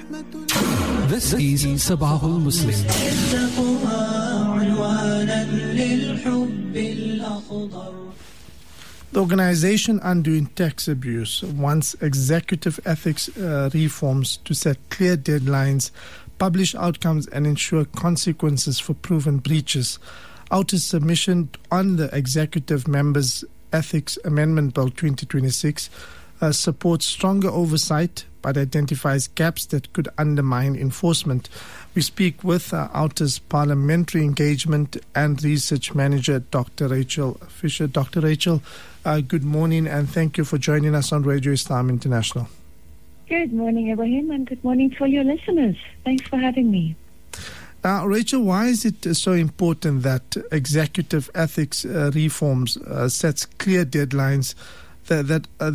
This is Sabahul Muslim. The organization Undoing Tax Abuse wants executive ethics reforms to set clear deadlines, publish outcomes and ensure consequences for proven breaches. Outa's submission on the executive members' Ethics Amendment Bill 2026 supports stronger oversight but identifies gaps that could undermine enforcement. We speak with Outa's Parliamentary Engagement and Research Manager, Dr. Rachel Fisher. Dr. Rachel, good morning and thank you for joining us on Radio Islam International. Good morning, Ibrahim, and good morning to all your listeners. Thanks for having me. Now, Rachel, why is it so important that executive ethics reforms sets clear deadlines that